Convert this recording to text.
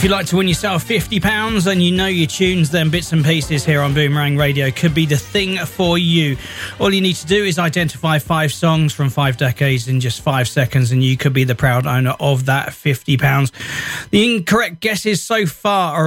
If you'd like to win yourself £50 and you know your tunes, then Bits and Pieces here on Boomerang Radio could be the thing for you. All you need to do is identify 5 songs from 5 decades in just 5 seconds and you could be the proud owner of that £50. The incorrect guesses so far are